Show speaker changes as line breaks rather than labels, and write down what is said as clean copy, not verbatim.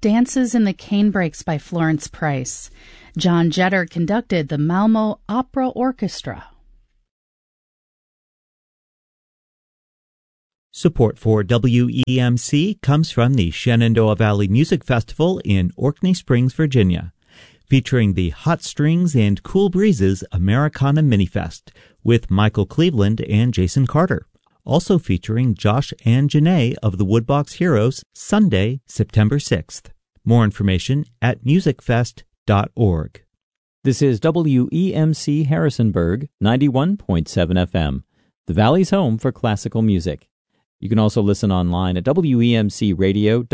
Dances in the Canebrakes by Florence Price. John Jetter conducted the Malmo Opera Orchestra.
Support for WEMC comes from the Shenandoah Valley Music Festival in Orkney Springs, Virginia, featuring the Hot Strings and Cool Breezes Americana Minifest with Michael Cleveland and Jason Carter. Also featuring Josh and Janae of the Woodbox Heroes, Sunday, September 6th. More information at musicfest.org.
This is WEMC Harrisonburg, 91.7 FM, the Valley's home for classical music. You can also listen online at wemcradio.org.